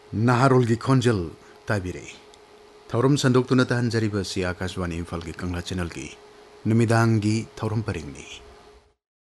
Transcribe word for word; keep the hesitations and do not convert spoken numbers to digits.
नाहारोल की खोंजल ताबिरे थौरम संदोक्तुना ताहनजरिबा सि आकाशवाणी इम्फाल की कंगला चैनल की नुमिदांगी थौरम परिंगनी